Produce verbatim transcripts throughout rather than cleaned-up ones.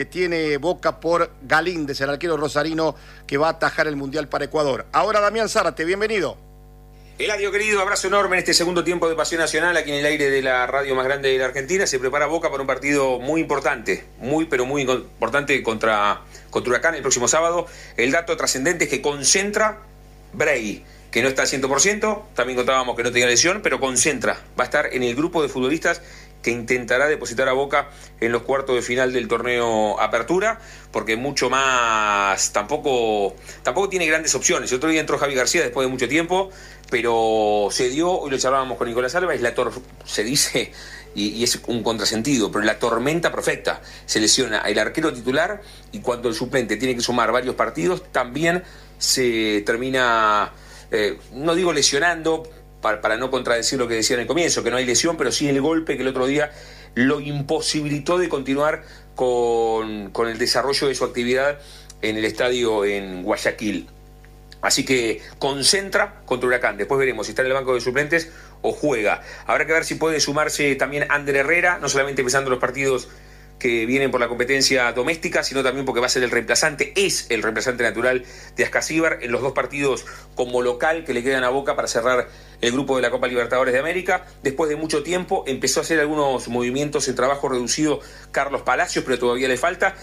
que tiene Boca por Galíndez, el arquero rosarino que va a atajar el Mundial para Ecuador. Ahora Damián Zárate, bienvenido. Eladio querido, abrazo enorme en este segundo tiempo de Pasión Nacional, aquí en el aire de la radio más grande de la Argentina. Se prepara Boca para un partido muy importante, muy pero muy importante contra, contra Huracán el próximo sábado. El dato trascendente es que concentra Bray, que no está al cien por ciento, también contábamos que no tenía lesión, pero concentra, va a estar en el grupo de futbolistas que intentará depositar a Boca en los cuartos de final del torneo Apertura, porque mucho más, tampoco, tampoco tiene grandes opciones. El otro día entró Javi García después de mucho tiempo, pero se dio, hoy lo charlábamos con Nicolás Álvarez, la tor se dice, y, y es un contrasentido, pero la tormenta perfecta. Se lesiona el arquero titular y cuando el suplente tiene que sumar varios partidos, también se termina, eh, no digo lesionando, para, para no contradecir lo que decía en el comienzo, que no hay lesión, pero sí el golpe que el otro día lo imposibilitó de continuar con, con el desarrollo de su actividad en el estadio en Guayaquil. Así que concentra contra Huracán. Después veremos si está en el banco de suplentes o juega. Habrá que ver si puede sumarse también Ander Herrera, no solamente empezando los partidos que vienen por la competencia doméstica, sino también porque va a ser el reemplazante, es el reemplazante natural de Ascasíbar en los dos partidos como local que le quedan a Boca para cerrar el grupo de la Copa Libertadores de América. Después de mucho tiempo empezó a hacer algunos movimientos en trabajo reducido Carlos Palacios, pero todavía le falta.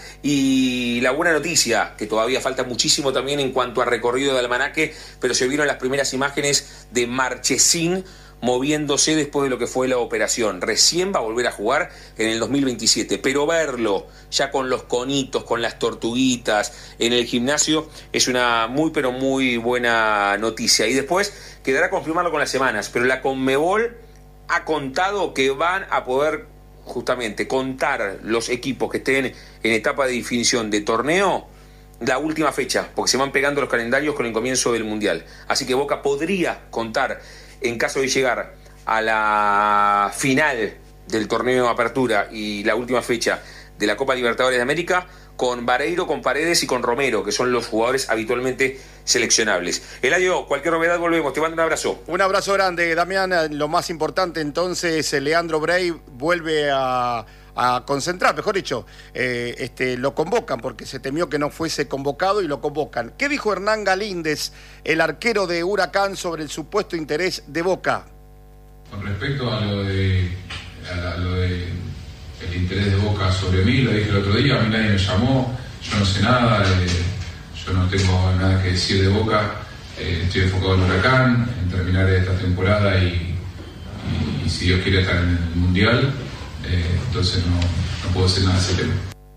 Y la buena noticia, que todavía falta muchísimo también en cuanto a recorrido de almanaque, pero se vieron las primeras imágenes de Marchesín moviéndose después de lo que fue la operación. Recién va a volver a jugar en el dos mil veintisiete, pero verlo ya con los conitos, con las tortuguitas en el gimnasio es una muy pero muy buena noticia. Y después quedará confirmarlo con las semanas, pero la Conmebol ha contado que van a poder justamente contar los equipos que estén en etapa de definición de torneo la última fecha, porque se van pegando los calendarios con el comienzo del Mundial. Así que Boca podría contar, en caso de llegar a la final del torneo Apertura y la última fecha de la Copa Libertadores de América, con Vareiro, con Paredes y con Romero, que son los jugadores habitualmente seleccionables. Eladio, cualquier novedad volvemos. Te mando un abrazo. Un abrazo grande, Damián. Lo más importante entonces, Leandro Bray vuelve a... a concentrar, mejor dicho, eh, este, lo convocan porque se temió que no fuese convocado y lo convocan. ¿Qué dijo Hernán Galíndez, el arquero de Huracán, sobre el supuesto interés de Boca? Con respecto a lo de, a lo de el interés de Boca sobre mí, lo dije el otro día, a mí nadie me llamó, yo no sé nada, eh, yo no tengo nada que decir de Boca, eh, estoy enfocado en Huracán, en terminar esta temporada y, y, y si Dios quiere estar en el Mundial. Eh, entonces no, no puedo decir nada de ese tema.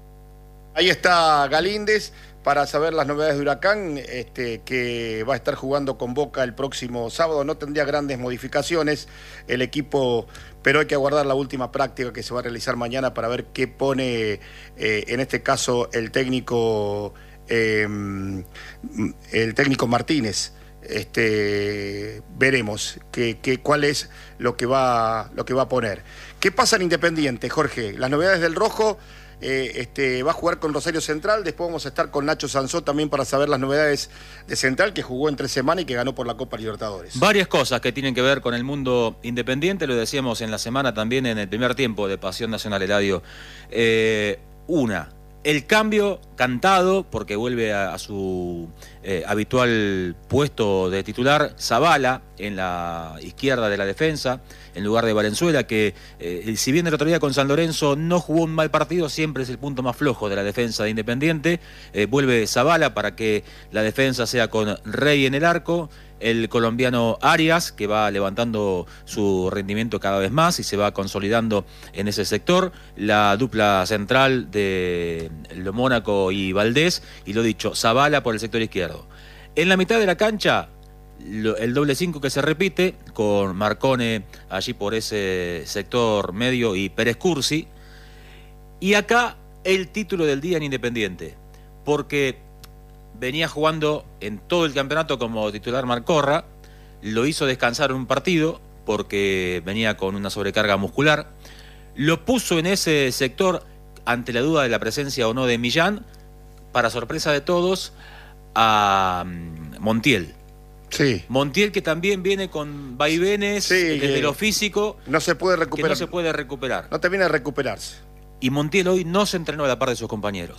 Ahí está Galíndez para saber las novedades de Huracán, este, que va a estar jugando con Boca el próximo sábado. No tendría grandes modificaciones el equipo, pero hay que aguardar la última práctica que se va a realizar mañana para ver qué pone, eh, en este caso, el técnico, eh, el técnico Martínez. Este, veremos que, que, cuál es lo que va lo que va a poner. ¿Qué pasa en Independiente, Jorge? Las novedades del Rojo, eh, este, va a jugar con Rosario Central. Después vamos a estar con Nacho Sansó también para saber las novedades de Central, que jugó entre semana y que ganó por la Copa Libertadores. Varias cosas que tienen que ver con el mundo independiente, lo decíamos en la semana también en el primer tiempo de Pasión Nacional, Eladio. Eh, una, el cambio cantado, porque vuelve a, a su eh, habitual puesto de titular, Zabala en la izquierda de la defensa, en lugar de Valenzuela, que eh, si bien el otro día con San Lorenzo no jugó un mal partido, siempre es el punto más flojo de la defensa de Independiente. Eh, vuelve Zabala para que la defensa sea con Rey en el arco, el colombiano Arias, que va levantando su rendimiento cada vez más y se va consolidando en ese sector, la dupla central de Lo Mónaco y Valdés, y lo dicho, Zabala por el sector izquierdo. En la mitad de la cancha, el doble cinco que se repite, con Marcone allí por ese sector medio y Pérez Cursi. Y acá el título del día en Independiente, porque venía jugando en todo el campeonato como titular Marcorra, lo hizo descansar un partido porque venía con una sobrecarga muscular, lo puso en ese sector ante la duda de la presencia o no de Millán, para sorpresa de todos, a Montiel. Sí. Montiel, que también viene con vaivenes, sí, desde eh, lo físico, no se puede recuperar. que no se puede recuperar. No termina de recuperarse. Y Montiel hoy no se entrenó a la par de sus compañeros.